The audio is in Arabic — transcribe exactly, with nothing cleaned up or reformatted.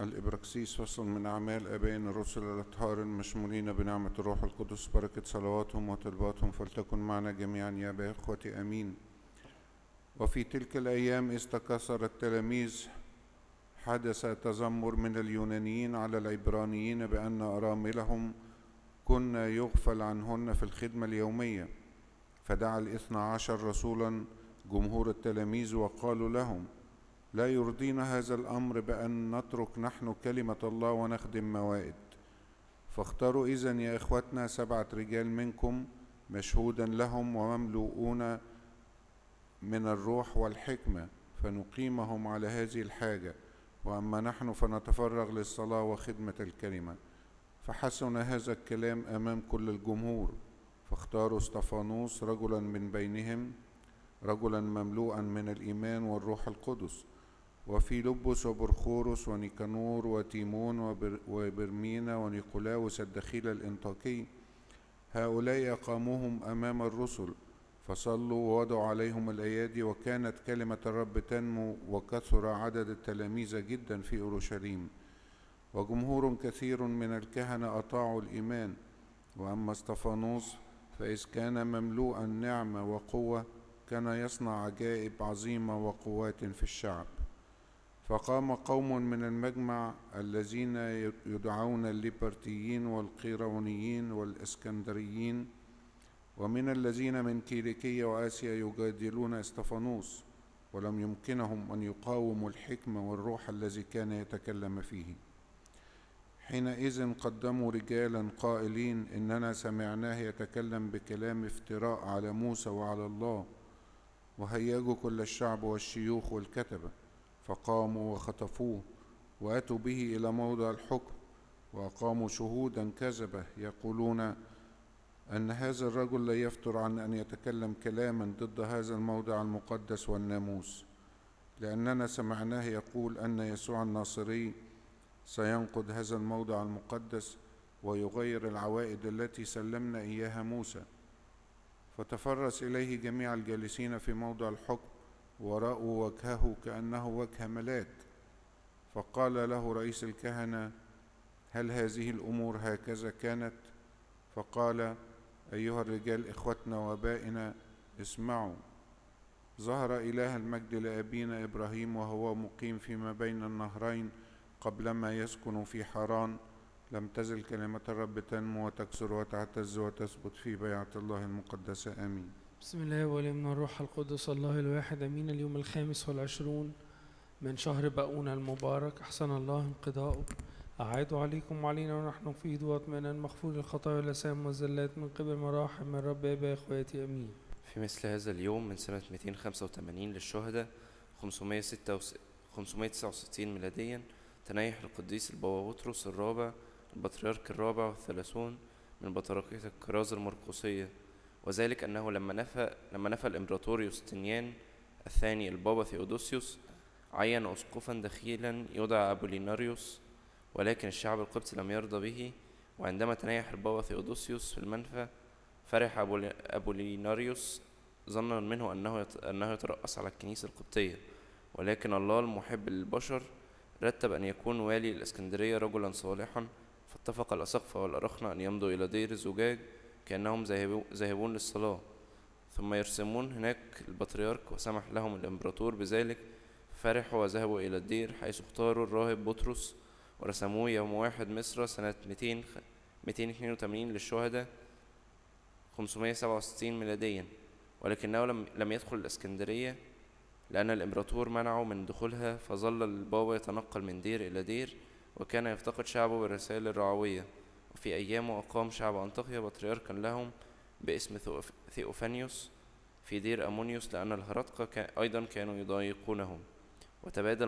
الإبراكسيس فصل من أعمال آبائنا الرسل الأطهار المشمولين بنعمة الروح القدس، بركة صلواتهم وطلباتهم فلتكن معنا جميعا يا أبا إخوتي آمين. وفي تلك الأيام إذ تكاثر التلاميذ حدث تذمر من اليونانيين على العبرانيين بأن أراملهم كنا يغفل عنهن في الخدمة اليومية، فدعا الاثنى عشر رسولا جمهور التلاميذ وقالوا لهم: لا يرضينا هذا الأمر بأن نترك نحن كلمة الله ونخدم موائد، فاختاروا إذن يا إخوتنا سبعة رجال منكم مشهودا لهم ومملوءون من الروح والحكمة، فنقيمهم على هذه الحاجة، وأما نحن فنتفرغ للصلاة وخدمة الكلمة. فحسن هذا الكلام أمام كل الجمهور، فاختاروا اسطفانوس رجلا من بينهم، رجلا مملوءا من الإيمان والروح القدس، وفيلبس وبرخوروس ونيكانور وتيمون وبرمينا ونيقولاوس الدخيل الإنطاكي. هؤلاء أقاموهم أمام الرسل، فصلوا ووضعوا عليهم الأيادي، وكانت كلمة الرب تنمو، وكثر عدد التلاميذ جدا في أورشليم، وجمهور كثير من الكهنة أطاعوا الإيمان. وأما اسطفانوس فإذ كان مملوءا نعمة وقوة كان يصنع عجائب عظيمة وقوات في الشعب. فقام قوم من المجمع الذين يدعون الليبرتيين والقيرونيين والإسكندريين ومن الذين من كيليكية وآسيا يجادلون اسطفانوس، ولم يمكنهم أن يقاوموا الحكمة والروح الذي كان يتكلم فيه. حينئذ قدموا رجالا قائلين: إننا سمعناه يتكلم بكلام افتراء على موسى وعلى الله. وهيجوا كل الشعب والشيوخ والكتبة، فقاموا وخطفوه وأتوا به إلى موضع الحكم، وأقاموا شهودا كذبة يقولون أن هذا الرجل لا يفتر عن أن يتكلم كلاما ضد هذا الموضع المقدس والناموس، لأننا سمعناه يقول أن يسوع الناصري سينقض هذا الموضع المقدس ويغير العوائد التي سلمنا إياها موسى. فتفرس إليه جميع الجالسين في موضع الحكم، ورأوا وجهه كأنه وجه ملاك. فقال له رئيس الكهنة: هل هذه الأمور هكذا كانت؟ فقال: أيها الرجال إخوتنا وآبائنا، اسمعوا. ظهر إله المجد لأبينا إبراهيم وهو مقيم فيما بين النهرين قبلما يسكن في حران. لم تزل كلمة الرب تنمو وتكثر وتعتز وتثبت في بيعة الله المقدسة. آمين. بسم الله والابن والروح القدس الله الواحد امين. اليوم الخامس والعشرون من شهر باؤون المبارك، احسن الله انقضاؤه. اعاد عليكم وعلينا ونحن في ضوء اطمئنان مغفور الخطايا والآثام والزلات من قبل مراحم من رب ابا اخواتي امين. في مثل هذا اليوم من سنة مئتين وخمسة وثمانين للشهداء خمسمائة وتسعة وستين ميلاديا تنيح القديس البابا بطرس الرابع البطريرك الرابع والثلاثون من بطريركية الكرازة المرقسية، وذلك أنه لما نفى لما نفى الإمبراطور يوستنيان الثاني البابا ثيودوسيوس عين أسقفا دخيلا يدعى أبوليناريوس، ولكن الشعب القبطي لم يرضى به. وعندما تنيح البابا ثيودوسيوس في المنفى فرح أبوليناريوس ظنا منه أنه أنه يترأس على الكنيسة القبطية، ولكن الله المحب للبشر رتب أن يكون والي الإسكندرية رجلا صالحا. فاتفق الأساقفة والأرخنة أن يمضوا إلى دير الزجاج كأنهم ذاهبون للصلاة، ثم يرسمون هناك البطريرك، وسمح لهم الإمبراطور بذلك. فرحوا وذهبوا إلى الدير حيث اختاروا الراهب بطرس ورسموه يوم واحد مصر سنة مئتين واثنين وثمانين للشهداء خمسمائة وسبعة وستين ميلاديا، ولكنه لم, لم يدخل الإسكندرية لأن الإمبراطور منعه من دخولها. فظل البابا يتنقل من دير إلى دير، وكان يفتقد شعبه بالرسائل الرعوية. وفي أيامه أقام شعب أنطاكيا بطريركا لهم باسم ثيوفانيوس في دير أمونيوس، لأن الهرطقة أيضا كانوا يضايقونهم. وتبادل